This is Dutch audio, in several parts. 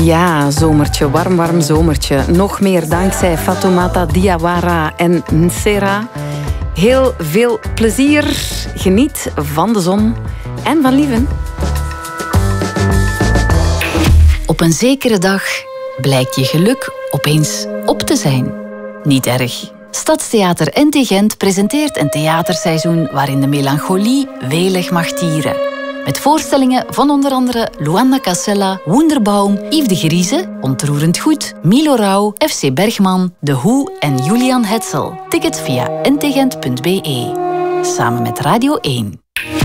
Ja, zomertje, warm zomertje. Nog meer dankzij Fatoumata Diawara en Nsera. Heel veel plezier. Geniet van de zon en van lieven. Op een zekere dag blijkt je geluk opeens op te zijn. Niet erg. Stadstheater NT Gent presenteert een theaterseizoen waarin de melancholie welig mag tieren. Met voorstellingen van onder andere Luanda Casella, Wunderbaum, Yves de Grieze, Ontroerend Goed, Milo Rauw, FC Bergman, The Who en Julian Hetzel. Tickets via ntgent.be. Samen met Radio 1.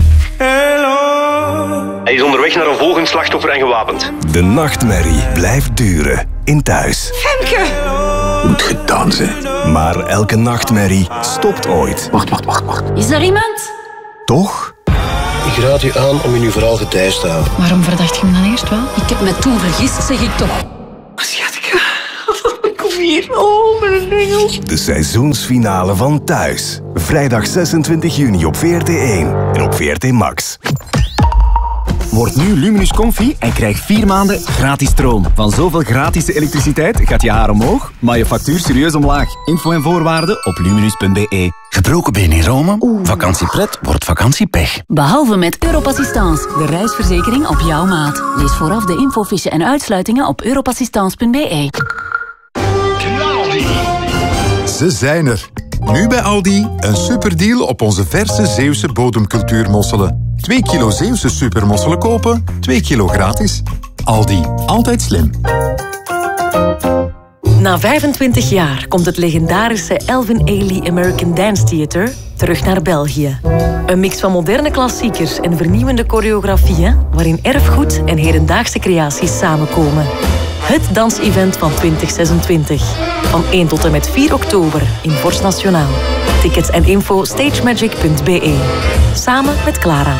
Hij is onderweg naar een volgend slachtoffer en gewapend. De nachtmerrie blijft duren in Thuis. Femke! Moet gedaan zijn. Maar elke nachtmerrie stopt ooit. Wacht. Is er iemand? Toch? Ik raad u aan om in uw verhaal getijs te houden. Waarom verdacht je me dan eerst wel? Ik heb me toen vergist, zeg ik toch. Schatje, kom hier. Oh, mijn engel. De seizoensfinale van Thuis. Vrijdag 26 juni op VRT1 en op VRT Max. Word nu Luminus Comfy en krijg 4 maanden gratis stroom. Van zoveel gratis elektriciteit gaat je haar omhoog, maar je factuur serieus omlaag. Info en voorwaarden op luminus.be. Gebroken been in Rome? Vakantiepret wordt vakantiepech. Behalve met Europassistance, de reisverzekering op jouw maat. Lees vooraf de infofiche en uitsluitingen op europassistance.be. Ze zijn er. Nu bij Aldi een superdeal op onze verse Zeeuwse bodemcultuurmosselen. 2 kilo Zeeuwse supermosselen kopen, 2 kilo gratis. Aldi, altijd slim. Na 25 jaar komt het legendarische Elvin Ailey American Dance Theatre terug naar België. Een mix van moderne klassiekers en vernieuwende choreografieën waarin erfgoed en hedendaagse creaties samenkomen. Het dansevent van 2026. Van 1 tot en met 4 oktober in Vorst Nationaal. Tickets en info stagemagic.be. Samen met Clara.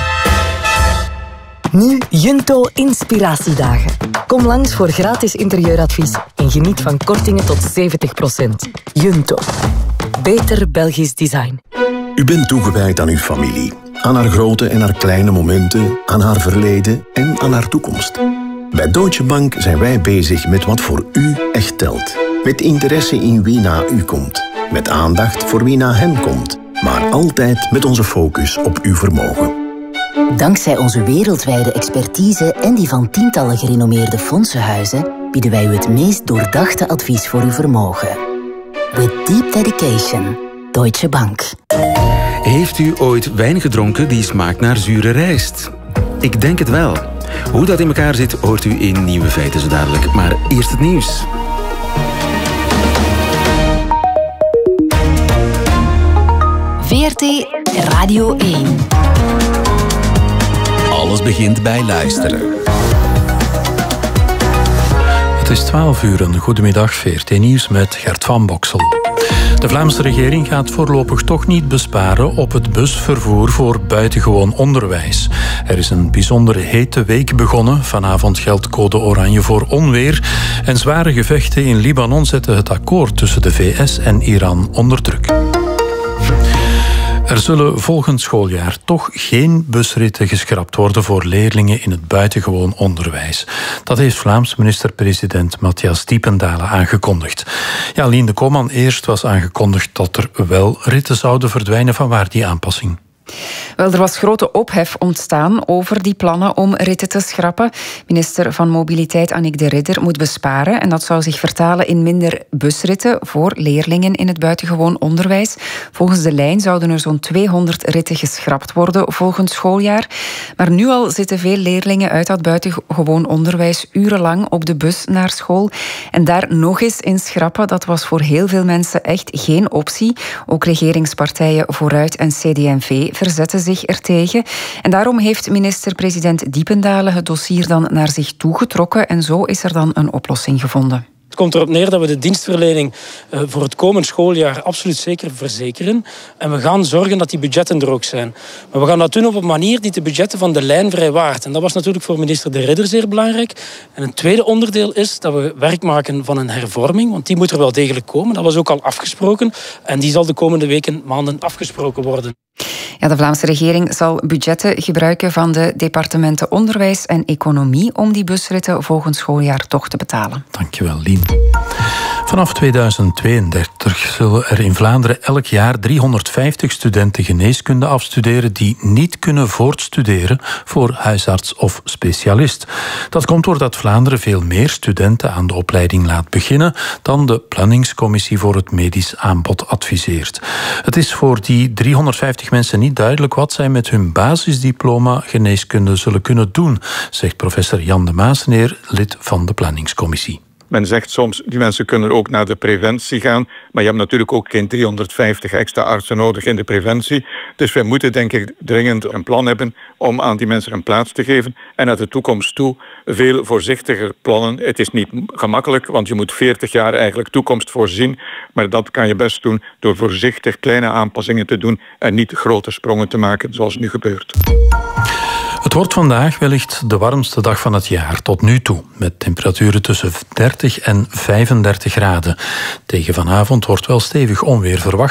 Nu Junto Inspiratiedagen. Kom langs voor gratis interieuradvies en geniet van kortingen tot 70%. Junto. Beter Belgisch design. U bent toegewijd aan uw familie. Aan haar grote en haar kleine momenten, aan haar verleden en aan haar toekomst. Bij Deutsche Bank zijn wij bezig met wat voor u echt telt. Met interesse in wie na u komt. Met aandacht voor wie na hen komt. Maar altijd met onze focus op uw vermogen. Dankzij onze wereldwijde expertise en die van tientallen gerenommeerde fondsenhuizen bieden wij u het meest doordachte advies voor uw vermogen. With deep dedication. Deutsche Bank. Heeft u ooit wijn gedronken die smaakt naar zure rijst? Ik denk het wel. Hoe dat in elkaar zit, hoort u in Nieuwe Feiten zo dadelijk. Maar eerst het nieuws. VRT Radio 1. Alles begint bij luisteren. Het is 12 uur. Een goedemiddag, VRT Nieuws met Gert van Boksel. De Vlaamse regering gaat voorlopig toch niet besparen op het busvervoer voor buitengewoon onderwijs. Er is een bijzonder hete week begonnen. Vanavond geldt code oranje voor onweer. En zware gevechten in Libanon zetten het akkoord tussen de VS en Iran onder druk. Er zullen volgend schooljaar toch geen busritten geschrapt worden voor leerlingen in het buitengewoon onderwijs. Dat heeft Vlaams minister-president Matthias Diependalen aangekondigd. Ja, Lien de Koman, eerst was aangekondigd dat er wel ritten zouden verdwijnen. Vanwaar die aanpassing? Wel, er was grote ophef ontstaan over die plannen om ritten te schrappen. Minister van Mobiliteit Annick de Ridder moet besparen en dat zou zich vertalen in minder busritten voor leerlingen in het buitengewoon onderwijs. Volgens de lijn zouden er zo'n 200 ritten geschrapt worden volgend schooljaar. Maar nu al zitten veel leerlingen uit dat buitengewoon onderwijs urenlang op de bus naar school. En daar nog eens in schrappen, dat was voor heel veel mensen echt geen optie. Ook regeringspartijen Vooruit en CD&V verzetten zich ertegen. En daarom heeft minister-president Diependalen het dossier dan naar zich toegetrokken en zo is er dan een oplossing gevonden. Het komt erop neer dat we de dienstverlening voor het komend schooljaar absoluut zeker verzekeren. En we gaan zorgen dat die budgetten er ook zijn. Maar we gaan dat doen op een manier die de budgetten van de lijn vrijwaart. En dat was natuurlijk voor minister De Ridder zeer belangrijk. En een tweede onderdeel is dat we werk maken van een hervorming. Want die moet er wel degelijk komen. Dat was ook al afgesproken. En die zal de komende weken, maanden afgesproken worden. Ja, de Vlaamse regering zal budgetten gebruiken van de departementen Onderwijs en Economie om die busritten volgend schooljaar toch te betalen. Dankjewel, Lien. Vanaf 2032 zullen er in Vlaanderen elk jaar 350 studenten geneeskunde afstuderen die niet kunnen voortstuderen voor huisarts of specialist. Dat komt doordat Vlaanderen veel meer studenten aan de opleiding laat beginnen dan de planningscommissie voor het medisch aanbod adviseert. Het is voor die 350 mensen niet duidelijk wat zij met hun basisdiploma geneeskunde zullen kunnen doen, zegt professor Jan de Maaseneer, lid van de planningscommissie. Men zegt soms, die mensen kunnen ook naar de preventie gaan, maar je hebt natuurlijk ook geen 350 extra artsen nodig in de preventie. Dus wij moeten denk ik dringend een plan hebben om aan die mensen een plaats te geven en naar de toekomst toe veel voorzichtiger plannen. Het is niet gemakkelijk, want je moet 40 jaar eigenlijk toekomst voorzien, maar dat kan je best doen door voorzichtig kleine aanpassingen te doen en niet grote sprongen te maken zoals nu gebeurt. Het wordt vandaag wellicht de warmste dag van het jaar tot nu toe, met temperaturen tussen 30 en 35 graden. Tegen vanavond wordt wel stevig onweer verwacht.